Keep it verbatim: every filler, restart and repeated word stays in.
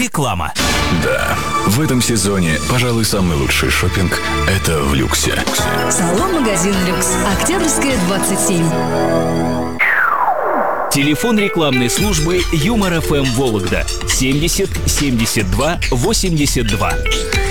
Реклама. Да, в этом сезоне, пожалуй, самый лучший шопинг – это в люксе. Салон-магазин «Люкс». Октябрьская, двадцать семь. Телефон рекламной службы Юмор эф эм Вологда семьдесят семьдесят два восемьдесят два.